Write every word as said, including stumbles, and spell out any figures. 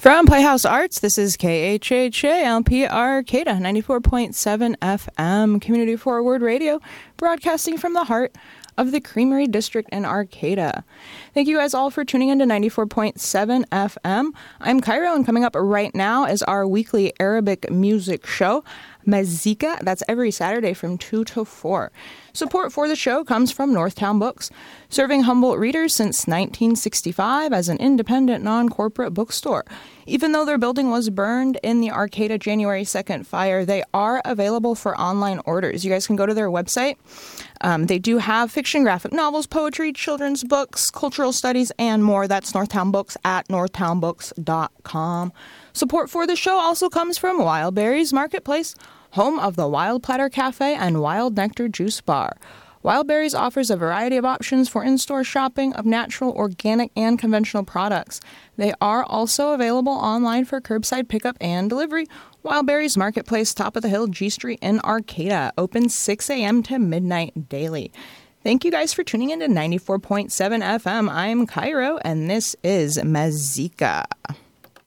From Playhouse Arts, this is K H H A L P Arcata, ninety-four point seven F M, Community Forward Radio, broadcasting from the heart of the Creamery District in Arcata. Thank you guys all for tuning in to ninety-four point seven F M. I'm Cairo, and coming up right now is our weekly Arabic music show, Mazika. That's every Saturday from two to four. Support for the show comes from Northtown Books, serving Humboldt readers since nineteen sixty-five as an independent, non-corporate bookstore. Even though their building was burned in the Arcata January second fire, they are available for online orders. You guys can go to their website. Um, they do have fiction, graphic novels, poetry, children's books, cultural studies, and more. That's Northtown Books at northtown books dot com. Support for the show also comes from Wild Berries Marketplace, home of the Wild Platter Cafe and Wild Nectar Juice Bar. Wild Berries offers a variety of options for in-store shopping of natural, organic, and conventional products. They are also available online for curbside pickup and delivery. Wild Berries Marketplace, top of the hill, G Street in Arcata, open six a.m. to midnight daily. Thank you guys for tuning in to ninety-four point seven F M. I'm Cairo, and this is Mazika.